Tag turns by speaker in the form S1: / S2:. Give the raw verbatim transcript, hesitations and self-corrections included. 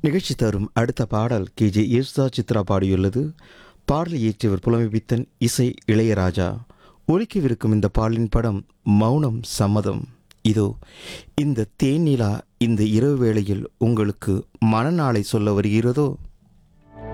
S1: நிகழ்ச்சி தரும் அடுத்த பாடல் கே ஜே யேசுதா சித்ரா பாடியுள்ளது. பாடலை இயற்றியவர் புலமைப்பித்தன், இசை இளையராஜா. ஒலிக்கவிருக்கும் இந்த பாடலின் படம் மௌனம் சம்மதம். இதோ இந்த தேனிலா இந்த இரவு வேளையில் உங்களுக்கு மனநாளை சொல்ல வருகிறதோ.